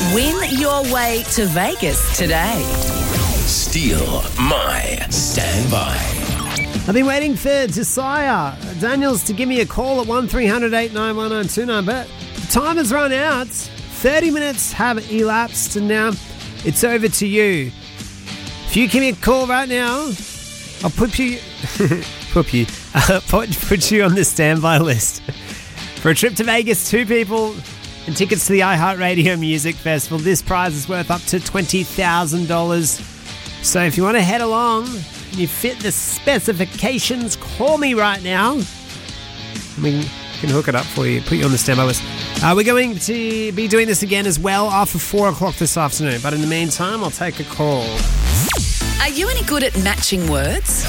Win your way to Vegas today. Steal my standby. I've been waiting for Josiah Daniels to give me a call at 1300 891 929, but the time has run out. 30 minutes have elapsed, and now it's over to you. If you give me a call right now, I'll put you put you on the standby list for a trip to Vegas, 2 people, and tickets to the iHeartRadio Music Festival. This prize is worth up to $20,000. So if you want to head along and you fit the specifications, call me right now. We can hook it up for you, put you on the standby list. We're going to be doing this again as well after 4 o'clock this afternoon. But in the meantime, I'll take a call. Are you any good at matching words?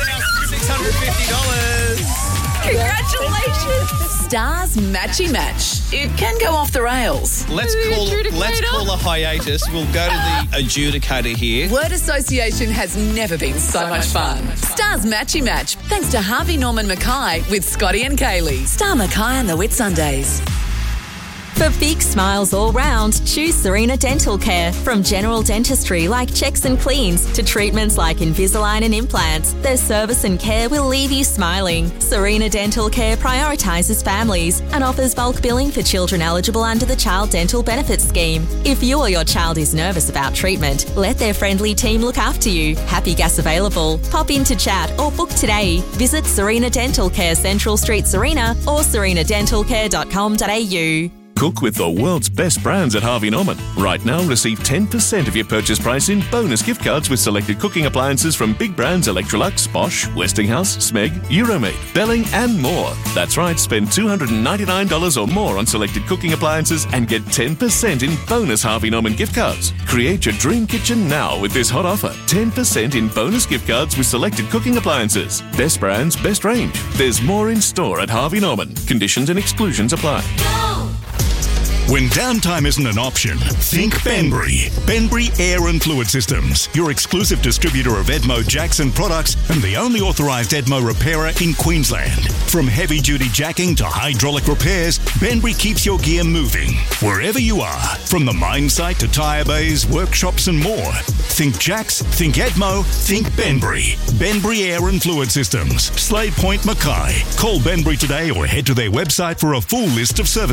$650. Congratulations! Stars Matchy Match. It can go off the rails. Let's call a hiatus. We'll go to the adjudicator here. Word association has never been so much fun. Stars Matchy Match. Thanks to Harvey Norman Mackay with Scotty and Kaylee. Star Mackay and the Whitsundays. For big smiles all round, choose Serena Dental Care. From general dentistry like checks and cleans to treatments like Invisalign and implants, their service and care will leave you smiling. Serena Dental Care prioritises families and offers bulk billing for children eligible under the Child Dental Benefits Scheme. If you or your child is nervous about treatment, let their friendly team look after you. Happy gas available. Pop in to chat or book today. Visit Serena Dental Care, Central Street, Serena, or serenadentalcare.com.au. Cook with the world's best brands at Harvey Norman. Right now, receive 10% of your purchase price in bonus gift cards with selected cooking appliances from big brands Electrolux, Bosch, Westinghouse, Smeg, Euromade, Belling and more. That's right, spend $299 or more on selected cooking appliances and get 10% in bonus Harvey Norman gift cards. Create your dream kitchen now with this hot offer. 10% in bonus gift cards with selected cooking appliances. Best brands, best range. There's more in store at Harvey Norman. Conditions and exclusions apply. When downtime isn't an option, think Benbury. Benbury Air and Fluid Systems, your exclusive distributor of Edmo Jackson products and the only authorised Edmo repairer in Queensland. From heavy-duty jacking to hydraulic repairs, Benbury keeps your gear moving, wherever you are. From the mine site to tyre bays, workshops and more. Think Jacks, think Edmo, think Benbury. Benbury Air and Fluid Systems, Slade Point, Mackay. Call Benbury today or head to their website for a full list of services.